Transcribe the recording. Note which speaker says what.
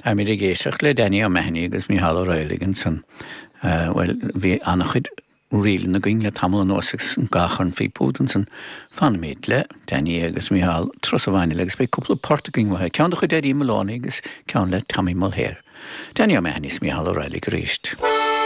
Speaker 1: A mi géisioach le Danny a Mahony agus Micheál O'Reilly san well bhí annach chud riil na gine le tamil an ósas an gachan fí púdan san fanméid le Danny agus Micheál tros a bhaine agus be cúpla portagin wathe ceann chud éí Malóna agus ceann le Tamí Mulhéir. Danny a Mahony Micheál O'Reilly go ríist.